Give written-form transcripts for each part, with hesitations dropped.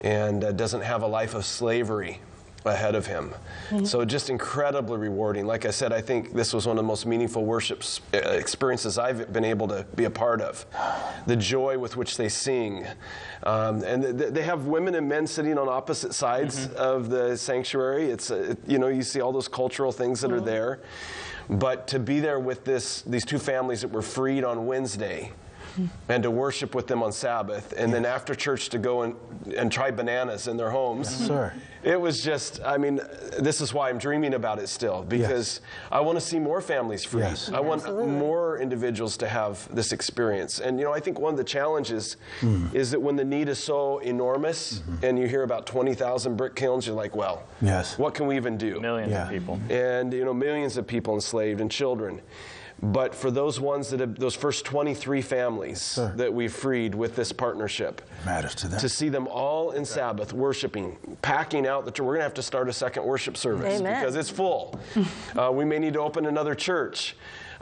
and doesn't have a life of slavery ahead of him. So just incredibly rewarding. Like I said, I think this was one of the most meaningful worship experiences I've been able to be a part of. The joy with which they sing. And they have women and men sitting on opposite sides of the sanctuary. It's, you know, you see all those cultural things that are there. But to be there with these two families that were freed on Wednesday, and to worship with them on Sabbath, and then after church to go and try bananas in their homes. Yes, sir. It was just, I mean, this is why I'm dreaming about it still, because I want to see more families free. I want more individuals to have this experience. And, you know, I think one of the challenges is that when the need is so enormous, and you hear about 20,000 brick kilns, you're like, well, what can we even do? Millions of people. And, you know, millions of people enslaved and children. But for those ones that have, those first 23 families that we freed with this partnership, matters to them. To see them all in Sabbath worshiping, packing out the church. We're going to have to start a second worship service because it's full. We may need to open another church.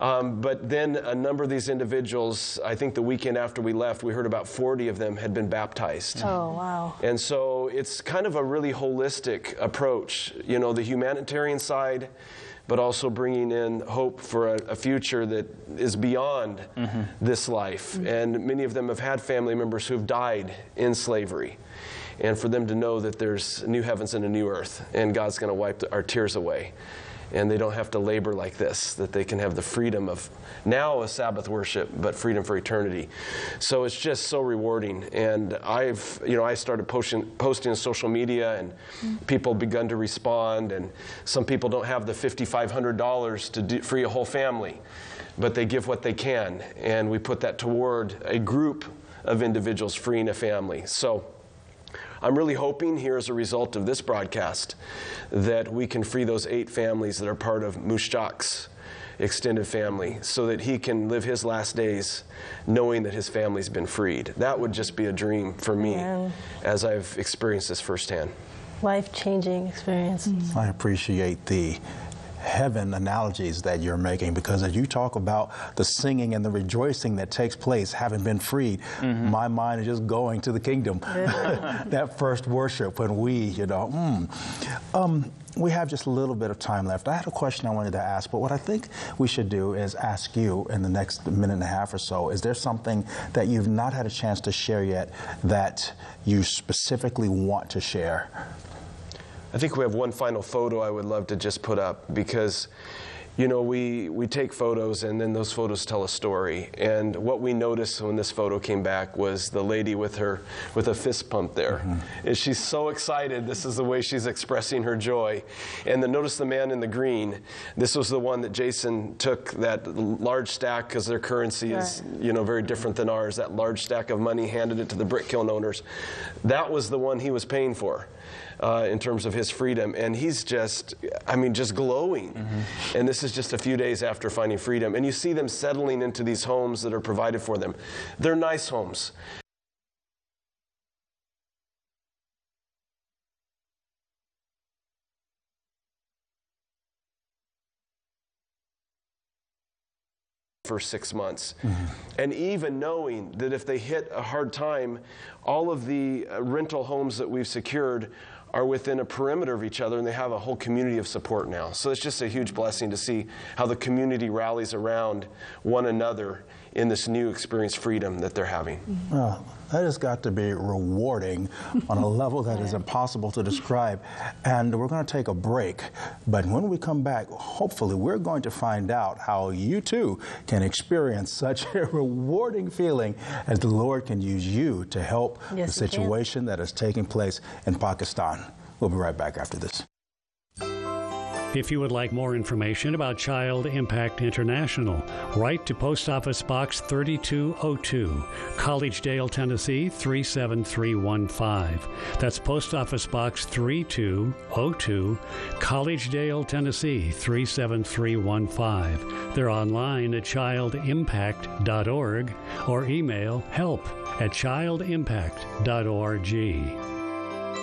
But then a number of these individuals, I think the weekend after we left, we heard about 40 of them had been baptized. Oh, wow. And so it's kind of a really holistic approach, you know, the humanitarian side, but also bringing in hope for a future that is beyond this life. And many of them have had family members who have died in slavery. And for them to know that there's new heavens and a new earth, and God's going to wipe our tears away. And they don't have to labor like this, that they can have the freedom of now a Sabbath worship, but freedom for eternity. So it's just so rewarding. And I started posting on social media, and people have begun to respond. And some people don't have the $5,500 to free a whole family, but they give what they can. And we put that toward a group of individuals freeing a family. So I'm really hoping here as a result of this broadcast that we can free those 8 families that are part of Mushak's extended family so that he can live his last days knowing that his family's been freed. That would just be a dream for me as I've experienced this firsthand. Life-changing experience. I appreciate the heaven analogies that you're making, because as you talk about the singing and the rejoicing that takes place having been freed, my mind is just going to the kingdom. That first worship when we, we have just a little bit of time left. I had a question I wanted to ask, but what I think we should do is ask you in the next minute and a half or so, is there something that you've not had a chance to share yet that you specifically want to share? I think we have one final photo I would love to just put up, because, you know, we take photos and then those photos tell a story. And what we noticed when this photo came back was the lady with a fist pump there. And she's so excited. This is the way she's expressing her joy. And then notice the man in the green. This was the one that Jason took that large stack, because their currency is, you know, very different than ours. That large stack of money, handed it to the brick kiln owners. That was the one he was paying for. In terms of his freedom. And he's just, just glowing. And this is just a few days after finding freedom. And you see them settling into these homes that are provided for them. They're nice homes. For 6 months. And even knowing that if they hit a hard time, all of the rental homes that we've secured are within a perimeter of each other, and they have a whole community of support now. So it's just a huge blessing to see how the community rallies around one another in this new experience freedom that they're having. Well, that has got to be rewarding on a level that is impossible to describe. And we're going to take a break. But when we come back, hopefully we're going to find out how you too can experience such a rewarding feeling as the Lord can use you to help the situation that is taking place in Pakistan. We'll be right back after this. If you would like more information about Child Impact International, write to Post Office Box 3202, Collegedale, Tennessee 37315. That's Post Office Box 3202, Collegedale, Tennessee 37315. They're online at childimpact.org or email help@childimpact.org.